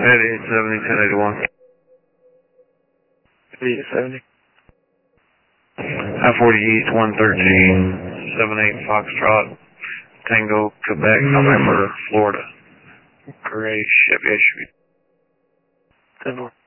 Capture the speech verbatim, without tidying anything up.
eighty-eight seventy, ten eighty-one. eighty-eight seventy. I forty East, one thirteen, seven eight Foxtrot, Tango, Quebec, November, Florida. Gray Chevy S U V. ten four.